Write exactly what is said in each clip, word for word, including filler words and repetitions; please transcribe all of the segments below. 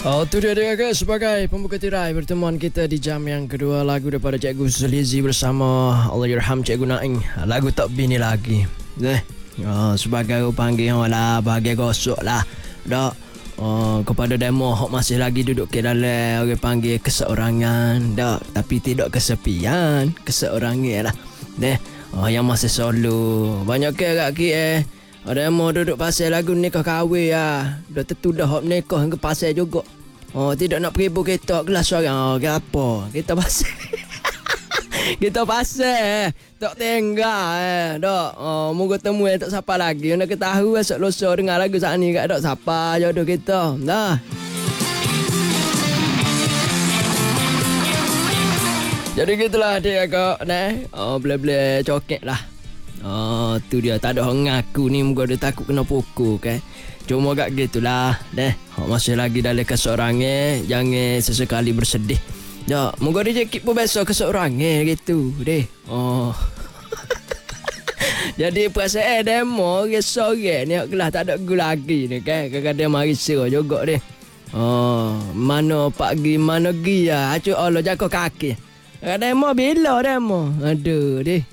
Oh, tu dia dia guys, sebagai pembuka tirai pertemuan kita di jam yang kedua, lagu daripada Cikgu Zulizi bersama Allahyarham Cikgu Naing. Lagu tak bini lagi. Eh, oh, sebagai panggil orang lah, bahagia gosok lah. Dak. Oh, kepada demo hok masih lagi duduk ke dalam orang panggil keseorangan. Dak, tapi tidak kesepian, keseorangan lah. Deh, oh, yang masih solo. Banyak ke agak ki eh. Ada mau duduk pasal lagu nikah kahwin ya. Dah tentu dah hok nikah ke pasal juga. Oh, tidak nak pergi kita kelas orang. Oh, ke apa? Kita pasal. Kita pasal. Tak tinggal eh. Dak. Oh, moga temu eh tak siapa lagi. Nak ketahu esok lusa dengar lagu saat ni kat dak siapa jodoh kita. Dah. Jadi gitulah dia kak nah. Oh, boleh-boleh coket lah. Oh, tu dia. Tak ada orang ngaku ni. Moga dia takut kena pukul kan. Cuma kat gitulah. Deh. Oh, masih lagi dalam keseorangnya. Jangan sesekali bersedih. Ya, moga dia jakit pun biasa keseorangnya gitu. Deh. Oh. Jadi perasaan eh, demo orang sore ni kelas tak ada gula lagi ni kan. Kadang-kadang mari serah juga deh. Oh, mana pagi mana gia. Acu Allah jaga kaki. Demo bila demo. Aduh deh.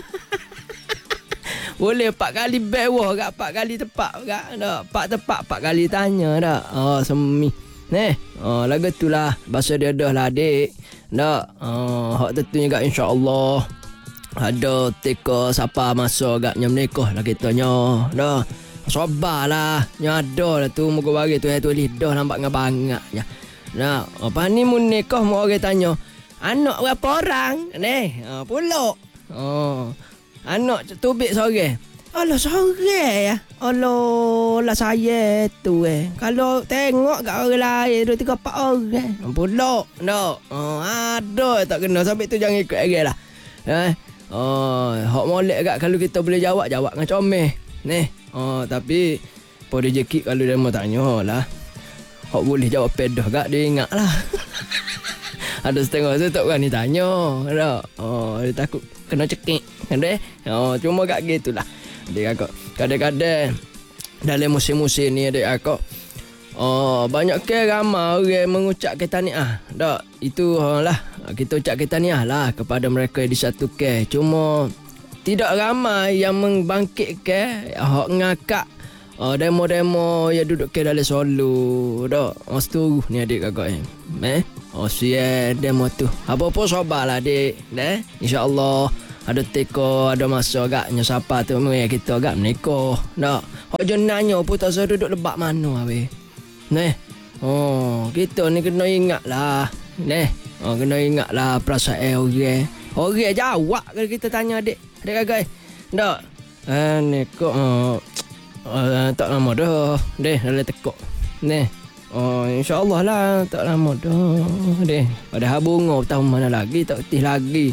Boleh empat kali bawah kat empat kali tepak kat dak empat tepak empat kali tanya dak. Oh semi. Neh. Oh lagu itulah bahasa dia dah lah adik. Dak. Oh hak tentunya kat insya-Allah ada teka siapa masa kat nyam nikah lah kitanya. Dah. Sabarlah. Nya ada lah tu muka bagi tu tu lidah nampak ngabangaknya. Nah, apa ni mun nikah mau orang tanya, anak berapa orang? Neh, oh, pulak. Oh. Anak tubik sore. Alah sore ya. Alah lah saya tu eh. Kalau tengok kat orang lain dua tiga empat orang. Pulak. No. Oh, ada tak kena sampai tu jangan ikut lagi lah. Eh. Oh, hak molek kat kalau kita boleh jawab jawab dengan comel. Ni. Oh, tapi apa rezeki kalau dia mau tanya lah. Hak boleh jawab pedah kat dia ingat lah. Ada setengah tu tak berani tanya. Tak? Oh, dia takut kena cekik. Kan oh, cuma kat gitulah. Adik kakak. Kadang-kadang dalam musim-musim ni adik kakak. Oh, banyak ke ramai orang mengucap tahniah. Tak, itu lah. Kita ucap tahniah lah kepada mereka yang disatukan. Cuma tidak ramai yang membangkitkan hak ngakak. Oh, demo-demo yang duduk ke dalam solo. Tak, oh, setuju ni adik kakak eh. Eh? Oh, siap demo tu. Apa-apa sabarlah adik. Eh? InsyaAllah. Ada teko, ada masa agaknya siapa tu mengenai kita agak menikah. Tak. Hak jenanya pun tak saya duduk lebak mana habis. Neh. Oh, kita ni kena ingat lah. Neh. Oh, kena ingat lah perasaan orang. Orang jawab kalau kita tanya adik. Adik kakak. Tak. Eh, nikah. Oh, uh, tak lama dah. Deh, dah tekok. Neh. Oh, insyaAllah lah. Tak lama dah. Deh. Pada bunga tahun mana lagi. Tak ketih lagi.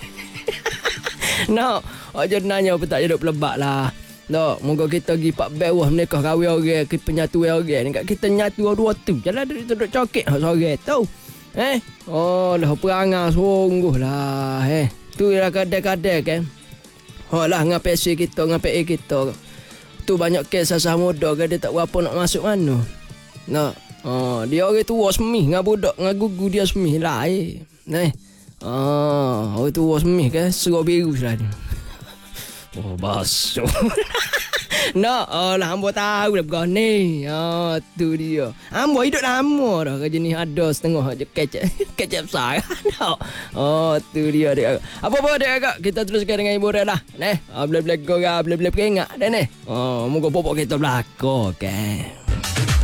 No, aja nanya apa tak duduk pelebak lah. No, moga kita pergi pak bawah menikah kahwin orang, ke penyatu orang ni kat kita nyatu dua tu. Jalan duduk cokek hak sore tu. Eh? Oh, dah perangai sungguh lah eh. Tu lah kadang-kadang kan. Oh lah ngapai si kita, ngapai kita. Tu banyak kes sasah muda kan dia tak berapa nak masuk mana. No. Oh, dia orang tua semih dengan budak dengan gugu dia semih lah eh. Eh. Ah, oh itu was mih kan serok biru lah ni. Oh basuh. Nak, oh lah hamba tahu dah begah ni. Ah, tu dia. Hamba hidup lama dah kerja ni ada setengah je kecap kecap besar. Nak. Oh, tu dia dia. Apa-apa dia agak kita teruskan dengan hiburan lah. Neh, ah, boleh-boleh korang, boleh-boleh peringat dah ni. Oh, moga popok kita belakang kan.